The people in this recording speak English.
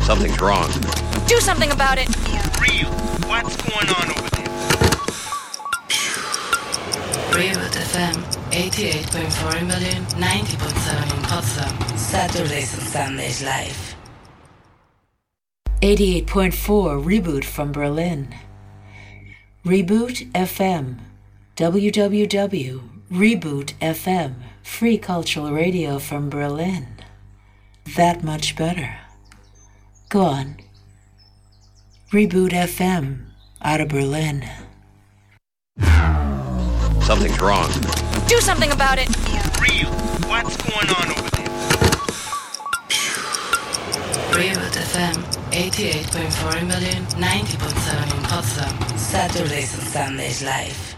Something's wrong. Do something about it. Real. What's going on over there? Reboot FM 88.4 in Berlin, 90.7 in Potsdam. Saturdays and Sundays live. 88.4 Reboot from Berlin. Reboot FM. www.reboot FM. Free cultural radio from Berlin. That much better. Go on. Reboot FM out of Berlin. Something's wrong. Do something about it. Real. What's going on over there? Reboot FM 88.4 in Berlin, 90.7 in Potsdam. Saturdays and Sundays live.